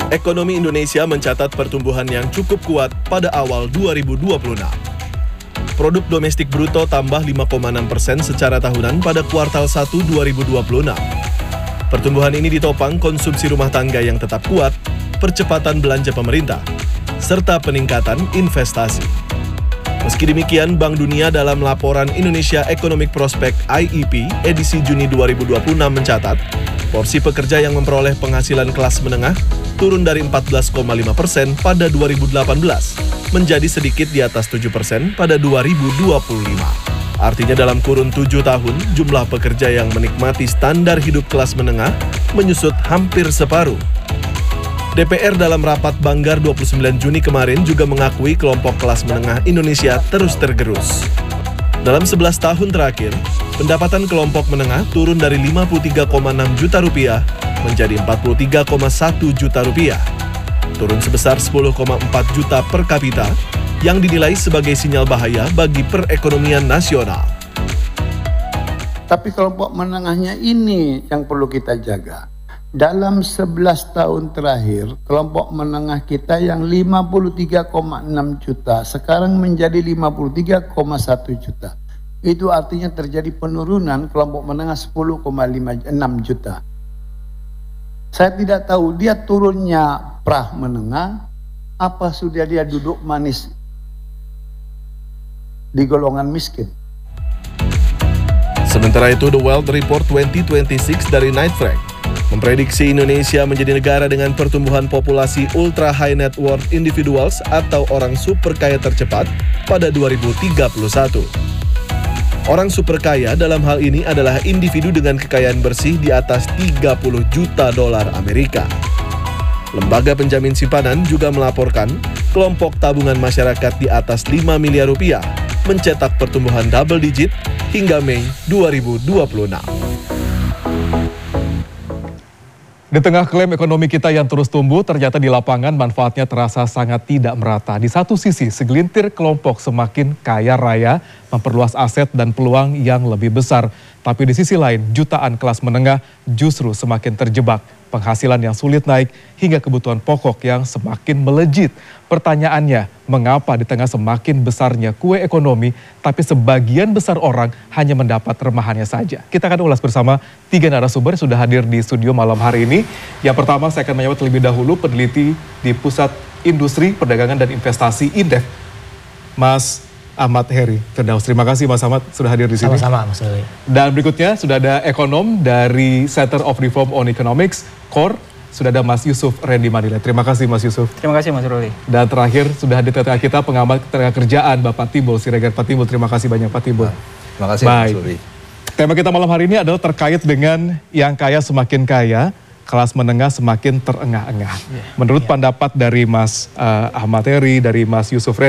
Ekonomi Indonesia mencatat pertumbuhan yang cukup kuat pada awal 2026. Produk domestik bruto tambah 5,6% secara tahunan pada kuartal 1 2026. Pertumbuhan ini ditopang konsumsi rumah tangga yang tetap kuat, percepatan belanja pemerintah, serta peningkatan investasi. Meski demikian, Bank Dunia dalam laporan Indonesia Economic Prospect (IEP) edisi Juni 2026 mencatat, porsi pekerja yang memperoleh penghasilan kelas menengah turun dari 14,5% pada 2018 menjadi sedikit di atas 7% pada 2025. Artinya dalam kurun 7 tahun, jumlah pekerja yang menikmati standar hidup kelas menengah menyusut hampir separuh. DPR dalam rapat Banggar 29 Juni kemarin juga mengakui kelompok kelas menengah Indonesia terus tergerus. Dalam 11 tahun terakhir, pendapatan kelompok menengah turun dari 53,6 juta rupiah menjadi 43,1 juta rupiah. Turun sebesar 10,4 juta per kapita yang dinilai sebagai sinyal bahaya bagi perekonomian nasional. Tapi kelompok menengahnya ini yang perlu kita jaga. Dalam 11 tahun terakhir, kelompok menengah kita yang 53,6 juta sekarang menjadi 53,1 juta. Itu artinya terjadi penurunan kelompok menengah 10,6 juta. Saya tidak tahu dia turunnya prah menengah, apa sudah dia duduk manis di golongan miskin. Sementara itu, The Wealth Report 2026 dari Knight Frank memprediksi Indonesia menjadi negara dengan pertumbuhan populasi ultra high net worth individuals atau orang super kaya tercepat pada 2031. Orang super kaya dalam hal ini adalah individu dengan kekayaan bersih di atas 30 juta dolar Amerika. Lembaga penjamin simpanan juga melaporkan kelompok tabungan masyarakat di atas 5 miliar rupiah mencetak pertumbuhan double digit hingga Mei 2026. Di tengah klaim ekonomi kita yang terus tumbuh, ternyata di lapangan manfaatnya terasa sangat tidak merata. Di satu sisi, segelintir kelompok semakin kaya raya, memperluas aset dan peluang yang lebih besar. Tapi di sisi lain, jutaan kelas menengah justru semakin terjebak. Penghasilan yang sulit naik hingga kebutuhan pokok yang semakin melejit. Pertanyaannya, mengapa di tengah semakin besarnya kue ekonomi, tapi sebagian besar orang hanya mendapat remahannya saja? Kita akan ulas bersama 3 narasumber yang sudah hadir di studio malam hari ini. Yang pertama saya akan menyapa terlebih dahulu peneliti di Pusat Industri, Perdagangan dan Investasi Indef, Mas Ahmad Heri Firdaus. Terima kasih Mas Ahmad sudah hadir di sini. Sama-sama Mas Ruli. Dan berikutnya sudah ada ekonom dari Center of Reform on Economics, CORE. Sudah ada Mas Yusuf Randy Manila. Terima kasih Mas Yusuf. Terima kasih Mas Ruli. Dan terakhir sudah hadir tengah kita pengamat tenaga kerjaan Bapak Timbul Siregar. Pak Timbul, terima kasih banyak Pak Timbul. Terima kasih Mas Ruli. Tema kita malam hari ini adalah terkait dengan yang kaya semakin kaya, kelas menengah semakin terengah-engah. Menurut pendapat dari Mas Ahmad Heri, dari Mas Yusuf Randy,